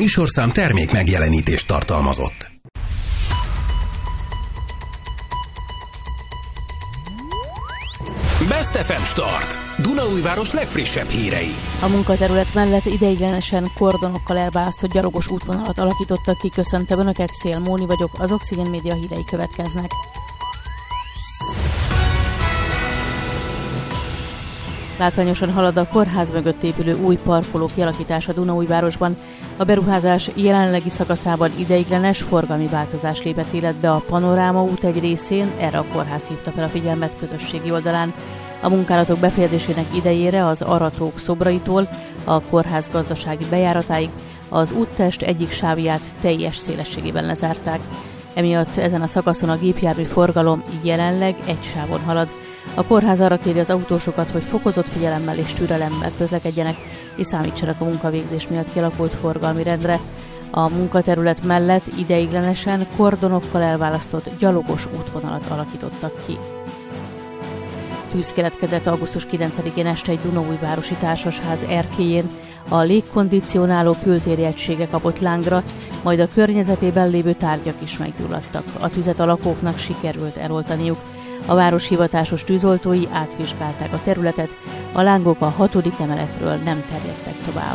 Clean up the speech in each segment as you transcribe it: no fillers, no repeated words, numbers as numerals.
műsorszám termék megjelenítést tartalmazott. Best FM Start. Dunaújváros legfrissebb hírei. A munkaterület mellett ideiglenesen kordonokkal elválasztott gyalogos útvonalat alakítottak ki. Köszöntöm Önöket, Szél Móni vagyok, az Oxygen Média hírei következnek. Látványosan halad a kórház mögött épülő új parkoló kialakítása Dunaújvárosban. A beruházás jelenlegi szakaszában ideiglenes forgalmi változás lépett életbe a Panoráma út egy részén, erre a kórház hívta fel a figyelmet közösségi oldalán. A munkálatok befejezésének idejére az aratók szobraitól a kórház gazdasági bejáratáig az úttest egyik sávját teljes szélességében lezárták. Emiatt ezen a szakaszon a gépjármű forgalom jelenleg egy sávon halad. A kórház arra kéri az autósokat, hogy fokozott figyelemmel és türelemmel közlekedjenek, és számítsanak a munkavégzés miatt kialakult forgalmi rendre. A munkaterület mellett ideiglenesen kordonokkal elválasztott gyalogos útvonalat alakítottak ki. Tűz keletkezett augusztus 9-én este egy dunaújvárosi társasház erkélyén. A légkondicionáló kültéri egysége kapott lángra, majd a környezetében lévő tárgyak is meggyulladtak. A tüzet a lakóknak sikerült eloltaniuk. A város hivatásos tűzoltói átvizsgálták a területet, a lángok a 6. emeletről nem terjedtek tovább.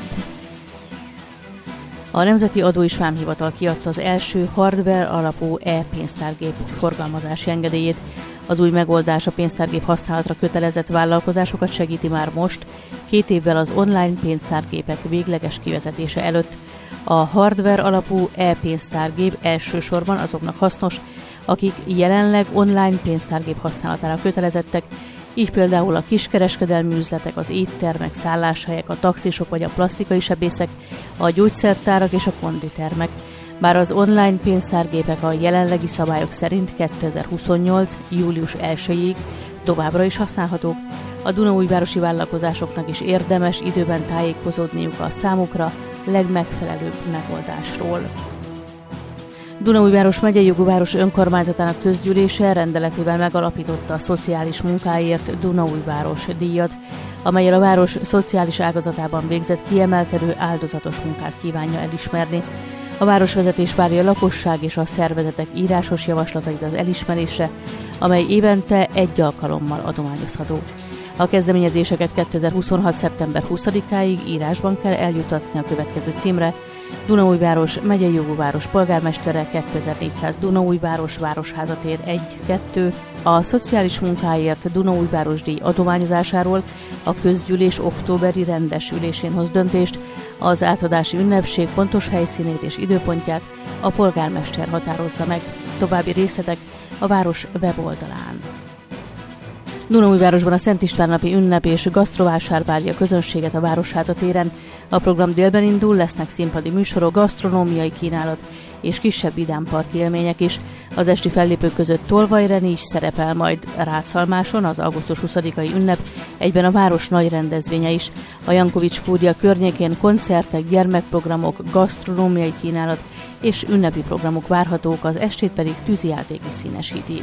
A Nemzeti Adó és Vámhivatal kiadta az első hardware alapú e-pénztárgép forgalmazási engedélyét. Az új megoldás a pénztárgép használatra kötelezett vállalkozásokat segíti már most, 2 évvel az online pénztárgépek végleges kivezetése előtt. A hardware alapú e-pénztárgép elsősorban azoknak hasznos, akik jelenleg online pénztárgép használatára kötelezettek, így például a kiskereskedelmi üzletek, az éttermek, szálláshelyek, a taxisok vagy a plastikai sebészek, a gyógyszertárak és a konditermek. Bár az online pénztárgépek a jelenlegi szabályok szerint 2028. július 1-ig továbbra is használhatók, a dunaújvárosi vállalkozásoknak is érdemes időben tájékozódniuk a számukra legmegfelelőbb megoldásról. Dunaújváros megyei jogú város önkormányzatának közgyűlése rendeletével megalapította a szociális munkáért Dunaújváros díjat, amellyel a város szociális ágazatában végzett kiemelkedő áldozatos munkát kívánja elismerni. A városvezetés várja a lakosság és a szervezetek írásos javaslatait az elismerésre, amely évente 1 alkalommal adományozható. A kezdeményezéseket 2026. szeptember 20-áig írásban kell eljutatni a következő címre: Dunaújváros megyei jogú város polgármestere 2400 Dunaújváros Városháza tér 1-2. A szociális munkáért Dunaújváros díj adományozásáról a közgyűlés októberi rendes ülésén hoz döntést, az átadási ünnepség pontos helyszínét és időpontját a polgármester határozza meg. További részletek a város weboldalán. Dunaújvárosban a Szent István napi ünnep és gasztrovásár várja a közönséget a Városháza téren. A program délben indul, lesznek színpadi műsorok, gasztronómiai kínálat és kisebb vidámparki élmények is. Az esti fellépők között Tolvajreni is szerepel, majd Rácalmáson az augusztus 20-ai ünnep, egyben a város nagy rendezvénye is. A Jankovics kúria környékén koncertek, gyermekprogramok, gasztronómiai kínálat és ünnepi programok várhatók, az estét pedig tűzijáték is színesíti.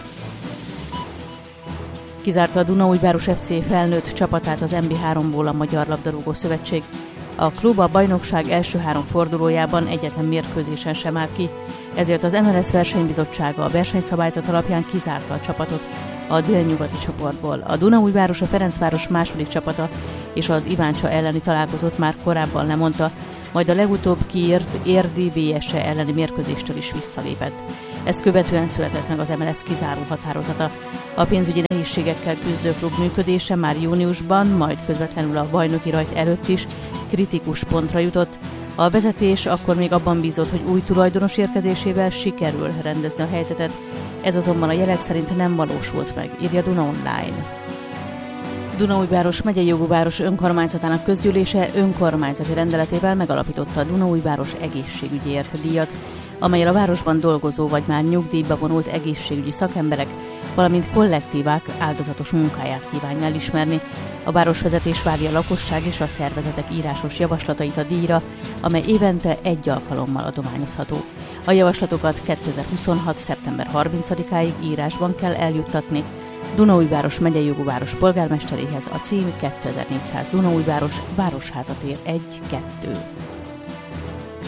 Kizárta a Dunaújváros FC felnőtt csapatát az MB3-ból a Magyar Labdarúgó Szövetség. A klub a bajnokság első 3 fordulójában egyetlen mérkőzésen sem állt ki, ezért az MLS versenybizottsága a versenyszabályzat alapján kizárta a csapatot a délnyugati csoportból. A Dunaújváros a Ferencváros második csapata és az Iváncsa elleni találkozót már korábban lemondta, majd a legutóbb kiírt érdi BSE elleni mérkőzéstől is visszalépett. Ezt követően született meg az MLS kizáró határozata. A pénzügyi nehézségekkel küzdő klub működése már júniusban, majd közvetlenül a bajnoki rajt előtt is kritikus pontra jutott. A vezetés akkor még abban bízott, hogy új tulajdonos érkezésével sikerül rendezni a helyzetet. Ez azonban a jelek szerint nem valósult meg, írja Duna Online. Dunaújváros megyei jogú város önkormányzatának közgyűlése önkormányzati rendeletével megalapította a Dunaújváros egészségügyért díjat, amellyel a városban dolgozó vagy már nyugdíjba vonult egészségügyi szakemberek, valamint kollektívák áldozatos munkáját kívánja elismerni. A városvezetés várja a lakosság és a szervezetek írásos javaslatait a díjra, amely évente 1 alkalommal adományozható. A javaslatokat 2026. szeptember 30-áig írásban kell eljuttatni. Dunaújváros megyei jogú város polgármesteréhez a cím 2400 Dunaújváros Városháza tér 1-2.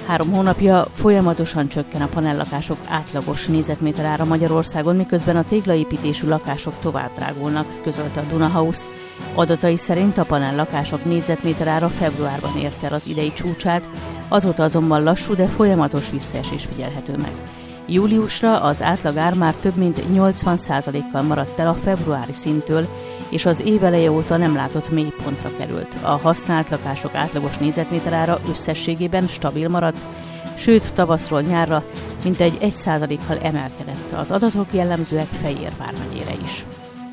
3 hónapja folyamatosan csökken a panellakások átlagos négyzetméterára Magyarországon, miközben a téglaépítésű lakások tovább drágulnak, közölte a Dunahouse. Adatai szerint a panellakások négyzetméterára februárban érte el az idei csúcsát, azóta azonban lassú, de folyamatos visszaesés figyelhető meg. Júliusra az átlagár már több mint 80%-kal maradt el a februári szinttől, és az év eleje óta nem látott mélypontra került. A használt lakások átlagos négyzetméterára összességében stabil maradt, sőt tavaszról nyárra mintegy 1%-kal emelkedett. Az adatok jellemzőek Fejér vármegyére is.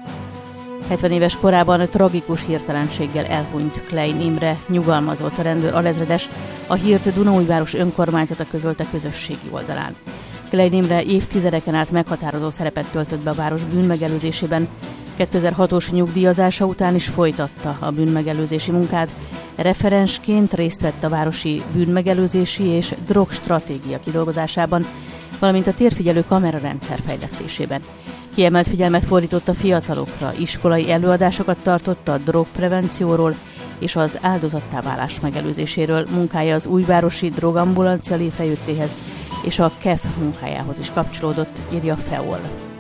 70 éves korában tragikus hirtelenséggel elhunyt Klein Imre, nyugalmazott a rendőr alezredes, a hírt Dunaújváros önkormányzata közölte közösségi oldalán. Klein Imre évtizedeken át meghatározó szerepet töltött be a város bűnmegelőzésében, 2006-os nyugdíjazása után is folytatta a bűnmegelőzési munkát, referensként részt vett a városi bűnmegelőzési és drogstratégia kidolgozásában, valamint a térfigyelő kamerarendszer fejlesztésében. Kiemelt figyelmet fordított a fiatalokra, iskolai előadásokat tartott a drogprevencióról és az áldozattá válás megelőzéséről, munkája az újvárosi drogambulancia létrejöttéhez és a KEF munkájához is kapcsolódott, írja FEOL.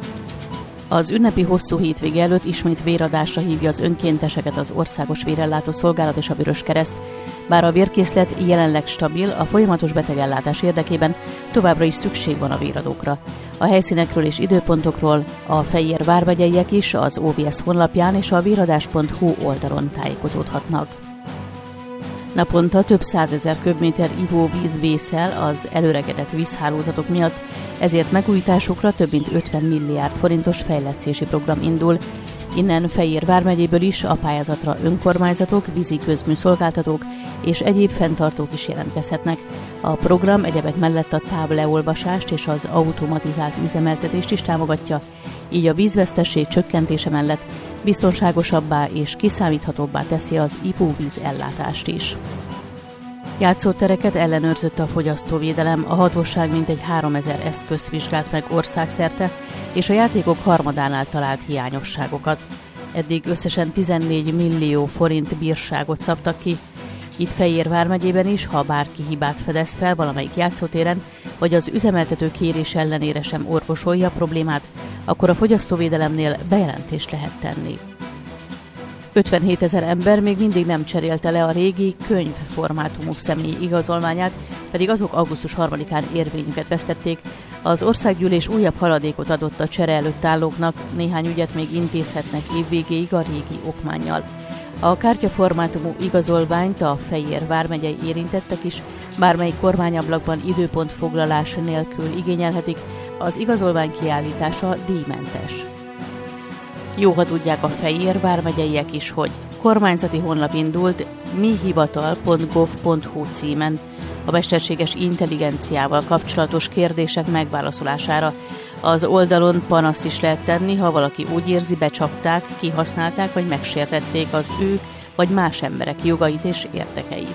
Az ünnepi hosszú hétvége előtt ismét véradásra hívja az önkénteseket az Országos Vérellátó Szolgálat és a Vöröskereszt. Bár a vérkészlet jelenleg stabil, a folyamatos betegellátás érdekében továbbra is szükség van a véradókra. A helyszínekről és időpontokról a Fejér vármegyeiek is az OVS honlapján és a véradás.hu oldalon tájékozódhatnak. Naponta több 100 000 köbméter ivóvíz vészel az elöregedett vízhálózatok miatt, ezért megújításukra több mint 50 milliárd forintos fejlesztési program indul. Innen Fejér vármegyéből is a pályázatra önkormányzatok, vízi közműszolgáltatók és egyéb fenntartók is jelentkezhetnek. A program egyebek mellett a tábleolvasást és az automatizált üzemeltetést is támogatja, így a vízvesztesség csökkentése mellett biztonságosabbá és kiszámíthatóbbá teszi az ivóvíz ellátást is. Játszótereket ellenőrzött a fogyasztóvédelem, a hatóság mintegy 3000 eszközt vizsgált meg országszerte, és a játékok harmadánál talált hiányosságokat. Eddig összesen 14 millió forint bírságot szabtak ki. Itt Fejér vármegyében is, ha bárki hibát fedez fel valamelyik játszótéren, vagy az üzemeltető kérés ellenére sem orvosolja a problémát, akkor a fogyasztóvédelemnél bejelentést lehet tenni. 57 000 ember még mindig nem cserélte le a régi könyvformátumú személyi igazolványát, pedig azok augusztus 3-án érvényüket vesztették. Az országgyűlés újabb haladékot adott a csere előtt állóknak, néhány ügyet még intézhetnek évvégéig a régi okmánnyal. A kártyaformátumú igazolványt a Fejér vármegyei érintettek is bármelyik kormányablakban időpontfoglalás nélkül igényelhetik, az igazolvány kiállítása díjmentes. Jó, ha tudják a Fejér vármegyeiek is, hogy kormányzati honlap indult mihivatal.gov.hu címen a mesterséges intelligenciával kapcsolatos kérdések megválaszolására. Az oldalon panaszt is lehet tenni, ha valaki úgy érzi, becsapták, kihasználták vagy megsértették az ő vagy más emberek jogait és érdekeit.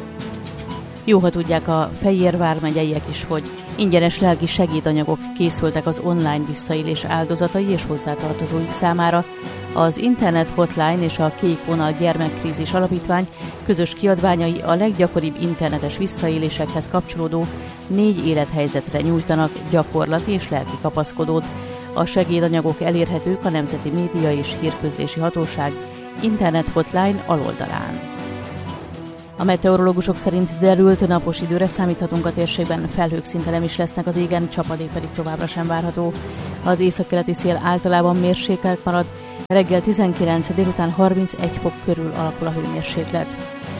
Jó, ha tudják a Fejér vármegyeiek is, hogy ingyenes lelki segédanyagok készültek az online visszaélés áldozatai és hozzátartozóik számára. Az Internet Hotline és a Kék Vonal Gyermekkrízis Alapítvány közös kiadványai a leggyakoribb internetes visszaélésekhez kapcsolódó 4 élethelyzetre nyújtanak gyakorlati és lelki kapaszkodót. A segédanyagok elérhetők a Nemzeti Média és Hírközlési Hatóság Internet Hotline aloldalán. A meteorológusok szerint derült napos időre számíthatunk a térségben, felhők szinte nem is lesznek az égen, csapadék pedig továbbra sem várható. Az északkeleti szél általában mérsékelt marad, reggel 19, délután 31 fok körül alakul a hőmérséklet.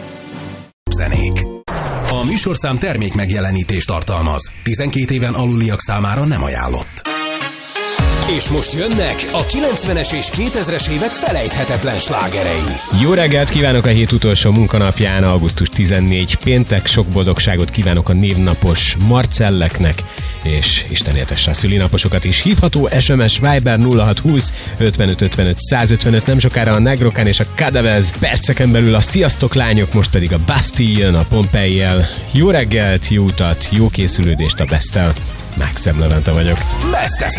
Zenék. A műsorszám termék megjelenítést tartalmaz. 12 éven aluliak számára nem ajánlott. És most jönnek a 90-es és 2000-es évek felejthetetlen slágerei. Jó reggelt kívánok a hét utolsó munkanapján, augusztus 14 péntek. Sok boldogságot kívánok a névnapos Marcelleknek, és Isten éltesse a szülinaposokat is. Hívható SMS Viber 0620 55 55 155. Nem sokára a Negrokán és a Kadavez, perceken belül a Sziasztok lányok, most pedig a Bastille jön a Pompejjel. Jó reggelt, jó utat, jó készülődést a Best-tel. Mákszem Levente vagyok. Best FM.